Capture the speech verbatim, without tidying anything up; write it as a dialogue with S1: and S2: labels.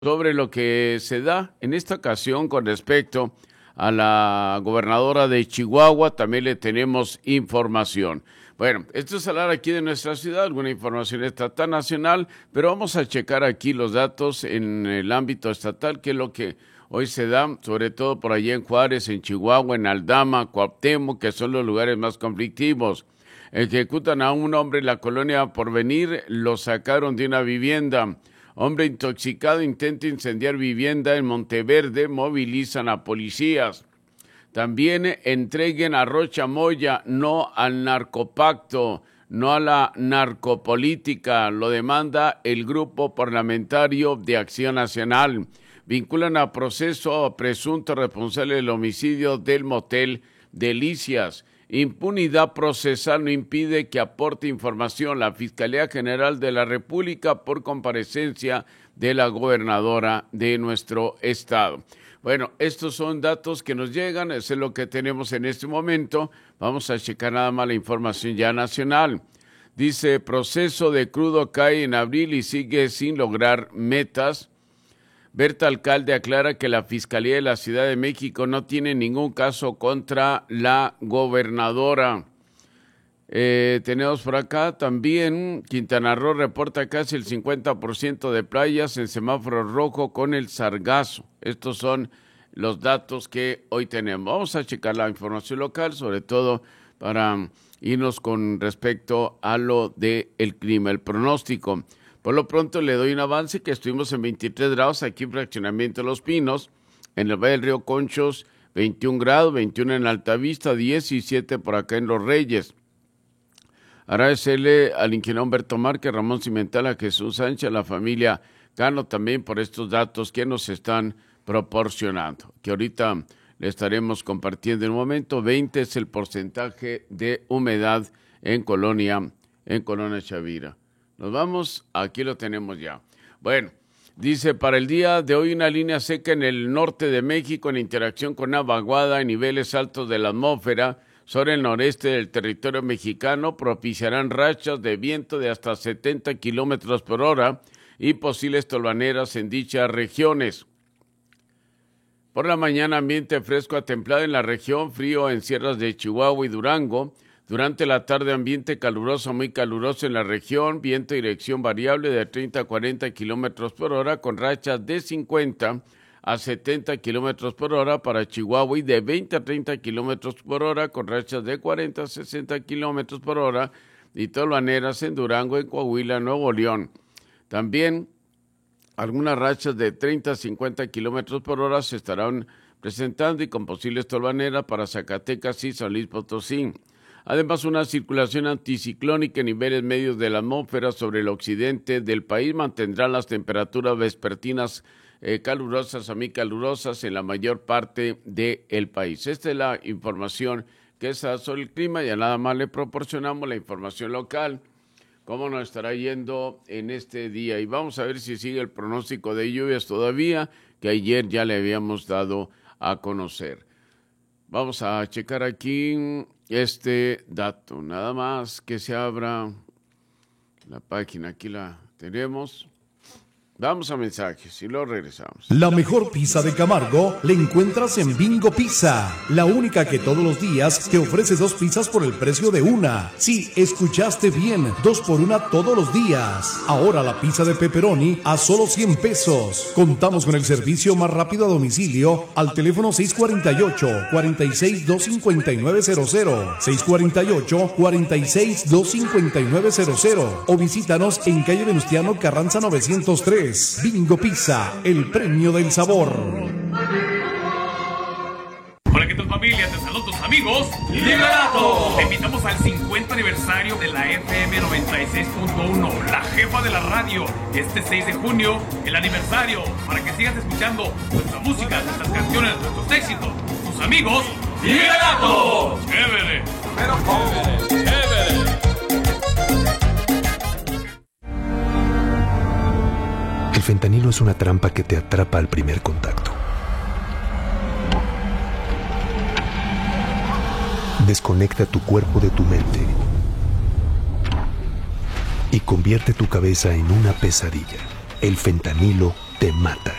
S1: sobre lo que se da en esta ocasión con respecto a la gobernadora de Chihuahua. También le tenemos información. Bueno, esto es hablar aquí de nuestra ciudad, alguna información estatal nacional, pero vamos a checar aquí los datos en el ámbito estatal, que es lo que hoy se da, sobre todo por allá en Juárez, en Chihuahua, en Aldama, Cuauhtémoc, que son los lugares más conflictivos. Ejecutan a un hombre en la colonia Porvenir, lo sacaron de una vivienda. Hombre intoxicado intenta incendiar vivienda en Monteverde, movilizan a policías. También entreguen a Rocha Moya, no al narcopacto, no a la narcopolítica, lo demanda el Grupo Parlamentario de Acción Nacional. Vinculan a proceso a presunto responsable del homicidio del motel Delicias. Impunidad procesal no impide que aporte información la Fiscalía General de la República por comparecencia de la gobernadora de nuestro estado. Bueno, estos son datos que nos llegan, eso es lo que tenemos en este momento. Vamos a checar nada más la información ya nacional. Dice, proceso de crudo cae en abril y sigue sin lograr metas. Berta Alcalde aclara que la Fiscalía de la Ciudad de México no tiene ningún caso contra la gobernadora. Eh, tenemos por acá también, Quintana Roo reporta casi el cincuenta por ciento de playas en semáforo rojo con el sargazo. Estos son los datos que hoy tenemos. Vamos a checar la información local, sobre todo para irnos con respecto a lo del clima, el pronóstico. Por lo pronto le doy un avance que estuvimos en veintitrés grados aquí en Fraccionamiento Los Pinos, en el Valle del Río Conchos, veintiún grados, veintiuno en Altavista, diecisiete por acá en Los Reyes. Agradecerle al ingeniero Humberto Márquez, Ramón Cimental, a Jesús Sánchez, a la familia Cano también por estos datos que nos están proporcionando, que ahorita le estaremos compartiendo en un momento. veinte es el porcentaje de humedad en Colonia, en Colonia Chavira. Nos vamos, aquí lo tenemos ya. Bueno, dice, para el día de hoy una línea seca en el norte de México en interacción con una vaguada en niveles altos de la atmósfera sobre el noreste del territorio mexicano propiciarán rachas de viento de hasta setenta kilómetros por hora y posibles tolvaneras en dichas regiones. Por la mañana ambiente fresco a templado en la región, frío en sierras de Chihuahua y Durango. Durante la tarde ambiente caluroso, muy caluroso en la región, viento y dirección variable de treinta a cuarenta kilómetros por hora con rachas de cincuenta a setenta kilómetros por hora para Chihuahua y de veinte a treinta kilómetros por hora con rachas de cuarenta a sesenta kilómetros por hora y tolvaneras en Durango, en Coahuila, Nuevo León. También algunas rachas de treinta a cincuenta kilómetros por hora se estarán presentando y con posibles tolvaneras para Zacatecas y San Luis Potosí. Además, una circulación anticiclónica en niveles medios de la atmósfera sobre el occidente del país mantendrá las temperaturas vespertinas eh, calurosas a muy calurosas en la mayor parte del país. Esta es la información que es sobre el clima. Ya nada más le proporcionamos la información local, cómo nos estará yendo en este día. Y vamos a ver si sigue el pronóstico de lluvias todavía, que ayer ya le habíamos dado a conocer. Vamos a checar aquí este dato, nada más que se abra la página, aquí la tenemos. Vamos a mensajes y luego regresamos.
S2: La mejor pizza de Camargo la encuentras en Bingo Pizza, la única que todos los días te ofrece dos pizzas por el precio de una. Sí, escuchaste bien, dos por una todos los días. Ahora la pizza de pepperoni a solo cien pesos. Contamos con el servicio más rápido a domicilio al teléfono seis cuatro ocho, cuatro seis, dos cinco nueve cero cero, seis cuatro ocho, cuatro seis, dos cinco nueve cero cero o visítanos en calle Venustiano Carranza novecientos tres. Bingo Pizza, el premio del sabor.
S3: Hola, ¿qué tal, familia? Te saludo tus amigos Liberato. Te invitamos al cincuenta aniversario de la F M noventa y seis punto uno, la jefa de la radio. Este seis de junio, el aniversario, para que sigas escuchando nuestra música, nuestras canciones, nuestros éxitos. Tus amigos Liberato. Chévere. Pero chévere, chévere.
S4: El fentanilo es una trampa que te atrapa al primer contacto. Desconecta tu cuerpo de tu mente y convierte tu cabeza en una pesadilla. El fentanilo te mata.